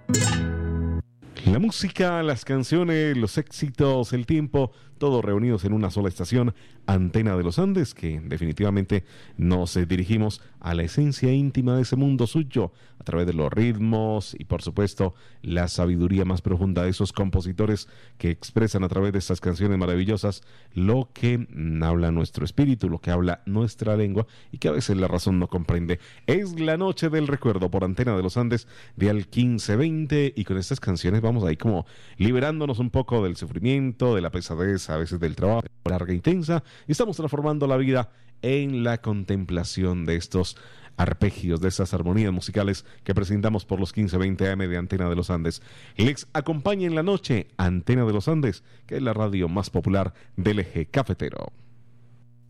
La música, las canciones, los éxitos, el tiempo, todos reunidos en una sola estación, Antena de los Andes, que definitivamente nos dirigimos a la esencia íntima de ese mundo suyo, a través de los ritmos y por supuesto la sabiduría más profunda de esos compositores que expresan a través de estas canciones maravillosas lo que habla nuestro espíritu, lo que habla nuestra lengua y que a veces la razón no comprende. Es la noche del recuerdo por Antena de los Andes de al 1520 y con estas canciones vamos ahí como liberándonos un poco del sufrimiento, de la pesadez a veces del trabajo larga e intensa, y estamos transformando la vida en la contemplación de estos arpegios, de estas armonías musicales que presentamos por los 1520 AM de Antena de los Andes. Les acompaña en la noche Antena de los Andes, que es la radio más popular del eje cafetero.